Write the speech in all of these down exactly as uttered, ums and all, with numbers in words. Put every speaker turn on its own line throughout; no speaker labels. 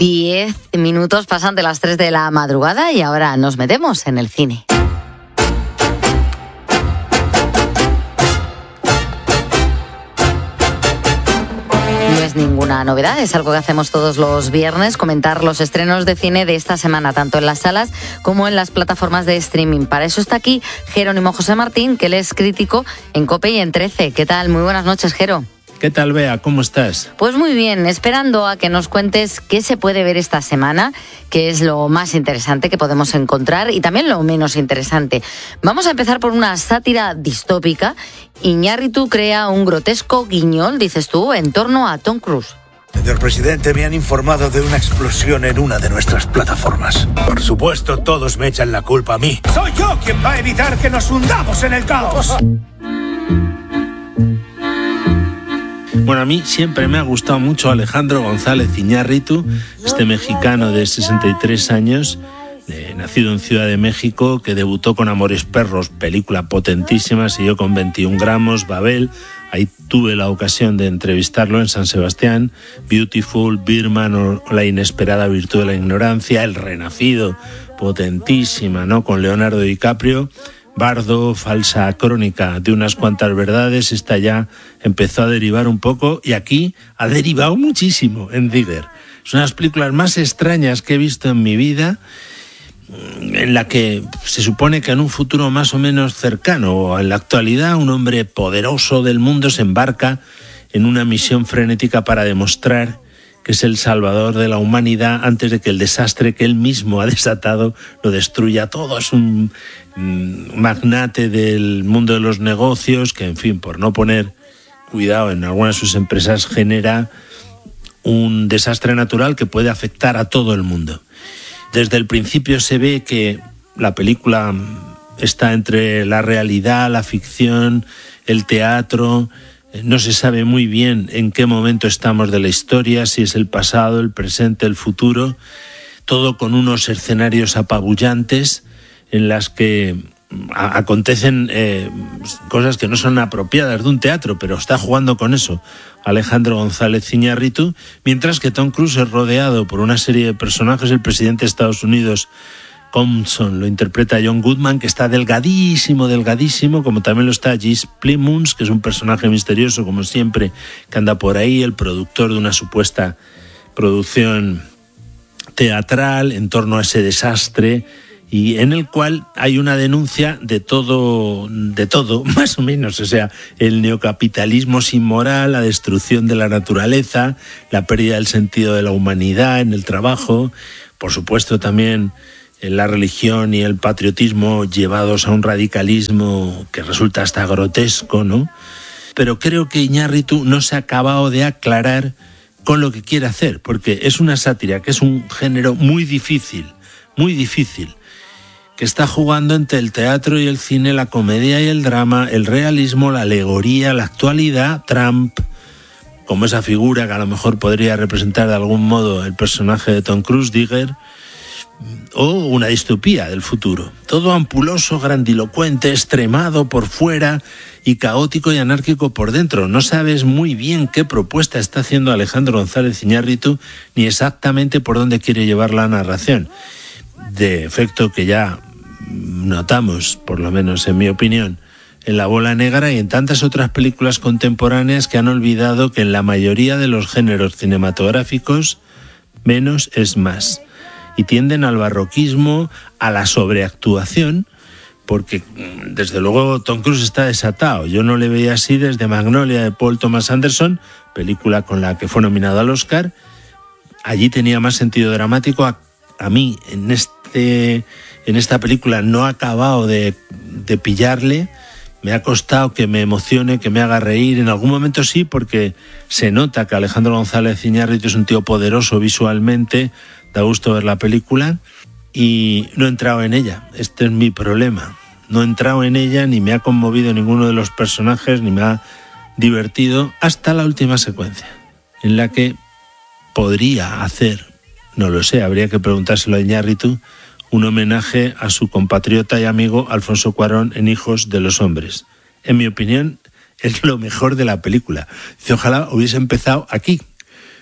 Diez minutos pasan de las tres de la madrugada y ahora nos metemos en el cine. No es ninguna novedad, es algo que hacemos todos los viernes, comentar los estrenos de cine de esta semana, tanto en las salas como en las plataformas de streaming. Para eso está aquí Jerónimo José Martín, que él es crítico en COPE y en trece. ¿Qué tal? Muy buenas noches, Jero.
¿Qué tal, Bea? ¿Cómo estás?
Pues muy bien, esperando a que nos cuentes qué se puede ver esta semana, qué es lo más interesante que podemos encontrar y también lo menos interesante. Vamos a empezar por una sátira distópica. Iñárritu crea un grotesco guiñol, dices tú, en torno a Tom Cruise.
Señor presidente, me han informado de una explosión en una de nuestras plataformas. Por supuesto, todos me echan la culpa a mí. Soy yo quien va a evitar que nos hundamos en el caos.
Bueno, a mí siempre me ha gustado mucho Alejandro González Iñárritu, este mexicano de sesenta y tres años, eh, nacido en Ciudad de México, que debutó con Amores Perros, película potentísima, siguió con veintiún gramos, Babel, ahí tuve la ocasión de entrevistarlo en San Sebastián, Beautiful, Birdman o La inesperada virtud de la ignorancia, El renacido, potentísima, ¿no?, con Leonardo DiCaprio. Bardo, falsa crónica de unas cuantas verdades, esta ya empezó a derivar un poco y aquí ha derivado muchísimo en Digger. Es una de las películas más extrañas que he visto en mi vida, en la que se supone que en un futuro más o menos cercano o en la actualidad un hombre poderoso del mundo se embarca en una misión frenética para demostrar que es el salvador de la humanidad antes de que el desastre que él mismo ha desatado lo destruya todo. Es un magnate del mundo de los negocios que, en fin, por no poner cuidado en algunas de sus empresas, genera un desastre natural que puede afectar a todo el mundo. Desde el principio se ve que la película está entre la realidad, la ficción, el teatro. No se sabe muy bien en qué momento estamos de la historia, si es el pasado, el presente, el futuro, todo con unos escenarios apabullantes en las que a- acontecen eh, cosas que no son apropiadas de un teatro, pero está jugando con eso Alejandro González Iñárritu, mientras que Tom Cruise es rodeado por una serie de personajes. El presidente de Estados Unidos, Compton, lo interpreta John Goodman, que está delgadísimo, delgadísimo, como también lo está Gis Plymouth, que es un personaje misterioso, como siempre, que anda por ahí, el productor de una supuesta producción teatral en torno a ese desastre, y en el cual hay una denuncia de todo, de todo, más o menos, o sea, el neocapitalismo sin moral, la destrucción de la naturaleza, la pérdida del sentido de la humanidad en el trabajo, por supuesto también la religión y el patriotismo llevados a un radicalismo que resulta hasta grotesco, ¿no? Pero creo que Iñárritu no se ha acabado de aclarar con lo que quiere hacer, porque es una sátira, que es un género muy difícil, muy difícil, que está jugando entre el teatro y el cine, la comedia y el drama, el realismo, la alegoría, la actualidad, Trump, como esa figura que a lo mejor podría representar de algún modo el personaje de Tom Cruise, Digger, o una distopía del futuro. Todo ampuloso, grandilocuente, extremado por fuera y caótico y anárquico por dentro. No sabes muy bien qué propuesta está haciendo Alejandro González Iñárritu ni exactamente por dónde quiere llevar la narración. De efecto que ya notamos, por lo menos en mi opinión, en La Bola Negra y en tantas otras películas contemporáneas que han olvidado que en la mayoría de los géneros cinematográficos menos es más. Y tienden al barroquismo, a la sobreactuación, porque desde luego Tom Cruise está desatado. Yo no le veía así desde Magnolia de Paul Thomas Anderson, película con la que fue nominado al Oscar. Allí tenía más sentido dramático. A, a mí en este en esta película no ha acabado de, de pillarle. Me ha costado que me emocione, que me haga reír. En algún momento sí, porque se nota que Alejandro González Iñárritu es un tío poderoso visualmente. Da gusto ver la película y no he entrado en ella. Este es mi problema. No he entrado en ella, ni me ha conmovido ninguno de los personajes, ni me ha divertido hasta la última secuencia, en la que podría hacer, no lo sé, habría que preguntárselo a Iñárritu, un homenaje a su compatriota y amigo Alfonso Cuarón en Hijos de los Hombres. En mi opinión, es lo mejor de la película. Dice, ojalá hubiese empezado aquí,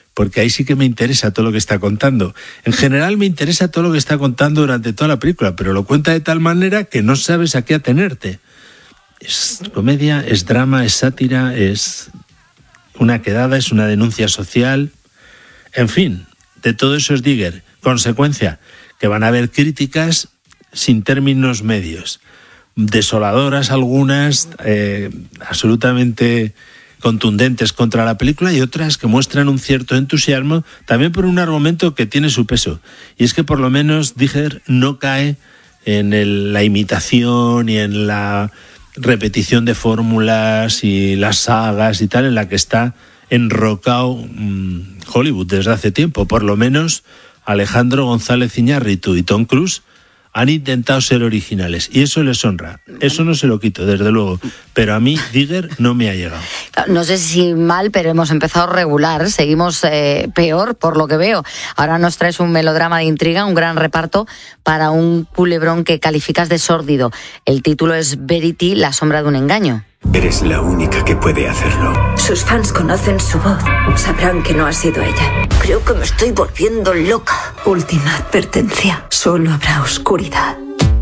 porque ahí sí que me interesa todo lo que está contando. En general me interesa todo lo que está contando durante toda la película, pero lo cuenta de tal manera que no sabes a qué atenerte. Es comedia, es drama, es sátira, es una quedada, es una denuncia social. En fin, de todo eso es Digger. Consecuencia, que van a haber críticas sin términos medios, desoladoras algunas, eh, absolutamente contundentes contra la película, y otras que muestran un cierto entusiasmo, también por un argumento que tiene su peso. Y es que por lo menos Digger no cae en el, la imitación y en la repetición de fórmulas y las sagas y tal, en la que está enrocado mmm, Hollywood desde hace tiempo. Por lo menos Alejandro González Iñárritu y Tom Cruise han intentado ser originales, y eso les honra. Eso no se lo quito, desde luego. Pero a mí Digger no me ha llegado.
No sé si mal, pero hemos empezado regular. Seguimos eh, peor, por lo que veo. Ahora nos traes un melodrama de intriga, un gran reparto para un culebrón que calificas de sórdido. El título es Verity, la sombra de un engaño.
Eres la única que puede hacerlo.
Sus fans conocen su voz. Sabrán que no ha sido ella. Creo que me estoy volviendo loca. Última advertencia. Solo habrá oscuridad.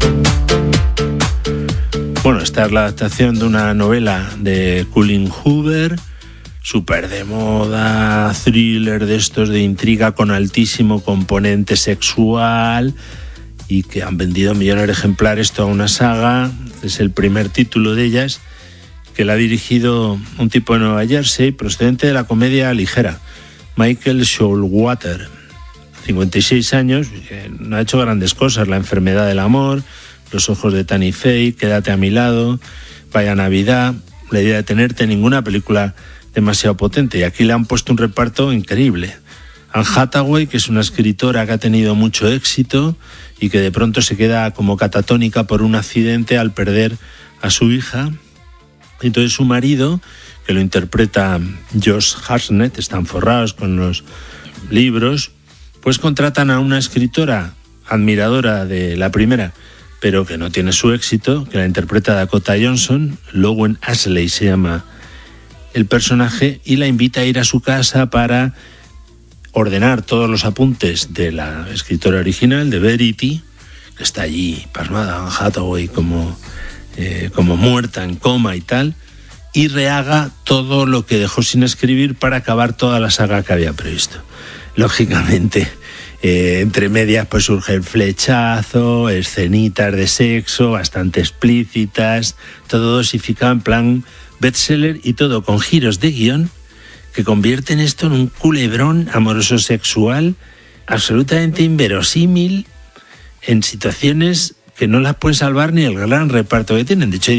Bueno, esta es la adaptación de una novela de Colleen Hoover, súper de moda, thriller de estos de intriga con altísimo componente sexual, y que han vendido millones de ejemplares, toda una saga. Es el primer título de ellas, que la ha dirigido un tipo de Nueva Jersey, procedente de la comedia ligera, Michael Showalter, cincuenta y seis años, que no ha hecho grandes cosas: La enfermedad del amor, Los ojos de Tammy Faye, Quédate a mi lado, Vaya Navidad, La idea de tenerte, ninguna película demasiado potente. Y aquí le han puesto un reparto increíble. Anne Hathaway, que es una escritora que ha tenido mucho éxito y que de pronto se queda como catatónica por un accidente al perder a su hija. Entonces su marido, que lo interpreta Josh Hartnett, están forrados con los libros, pues contratan a una escritora admiradora de la primera, pero que no tiene su éxito, que la interpreta Dakota Johnson. Lowen Ashley se llama el personaje, y la invita a ir a su casa para ordenar todos los apuntes de la escritora original, de Verity, que está allí pasmada, Anne Hathaway como... Eh, como muerta, en coma y tal, y rehaga todo lo que dejó sin escribir para acabar toda la saga que había previsto. Lógicamente, eh, entre medias pues surge el flechazo, escenitas de sexo bastante explícitas, todo dosificado en plan bestseller, y todo con giros de guión que convierten esto en un culebrón amoroso sexual absolutamente inverosímil, en situaciones que no las puede salvar ni el gran reparto que tienen. De hecho, hay